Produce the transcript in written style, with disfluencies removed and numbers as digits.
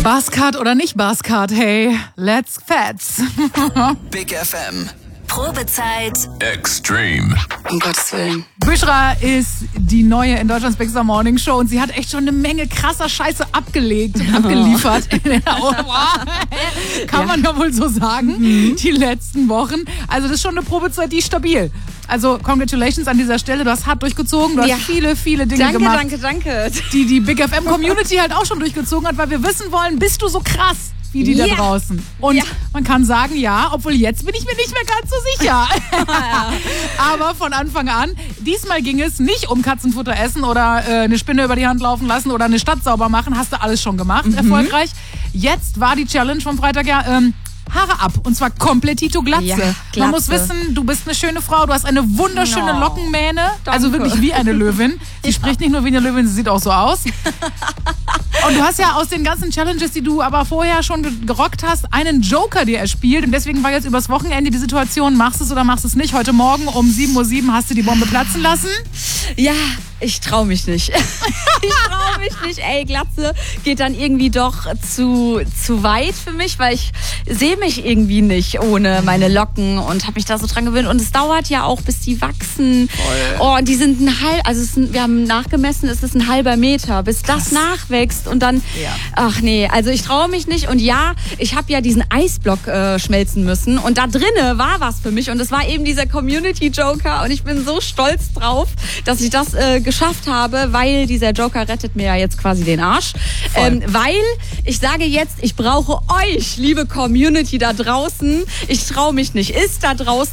Buzzcut oder nicht Buzzcut, hey, let's fetz. Big FM. Probezeit Extreme. Um Gottes Willen. Büschra ist die neue in Deutschlands Big Star Morning Show und sie hat echt schon eine Menge krasser Scheiße abgelegt und abgeliefert. Kann man ja wohl so sagen, die letzten Wochen. Also das ist schon eine Probezeit, die ist stabil. Also congratulations an dieser Stelle, du hast hart durchgezogen, du hast viele Dinge gemacht. Danke. Die Big FM Community halt auch schon durchgezogen hat, weil wir wissen wollen, bist du so krass wie die da draußen? Und man kann sagen, ja, obwohl jetzt bin ich mir nicht mehr ganz so sicher. Aber von Anfang an, diesmal ging es nicht um Katzenfutter essen oder eine Spinne über die Hand laufen lassen oder eine Stadt sauber machen, hast du alles schon gemacht, erfolgreich. Jetzt war die Challenge vom Freitag Haare ab. Und zwar komplettito Glatze. Ja, Man muss wissen, du bist eine schöne Frau, du hast eine wunderschöne Lockenmähne. Danke. Also wirklich wie eine Löwin. Sie spricht nicht nur wie eine Löwin, sie sieht auch so aus. Und du hast ja aus den ganzen Challenges, die du aber vorher schon gerockt hast, einen Joker dir erspielt. Und deswegen war jetzt übers Wochenende die Situation, machst du es oder machst du es nicht. Heute Morgen um 7:07 Uhr hast du die Bombe platzen lassen. Ja, ich traue mich nicht. Ey, Glatze geht dann irgendwie doch zu weit für mich, weil ich sehe mich irgendwie nicht ohne meine Locken und habe mich da so dran gewöhnt. Und es dauert ja auch, bis die wachsen. Oh, und die sind wir haben nachgemessen, es ist ein halber Meter, bis das nachwächst. Und dann, ach nee, also ich traue mich nicht. Und ja, ich habe ja diesen Eisblock schmelzen müssen. Und da drinne war was für mich. Und es war eben dieser Community Joker. Und ich bin so stolz drauf, dass ich das geschafft habe, weil dieser Joker rettet mir ja jetzt quasi den Arsch. Weil ich sage jetzt, ich brauche euch, liebe Community da draußen. Ich traue mich nicht. Ist da draußen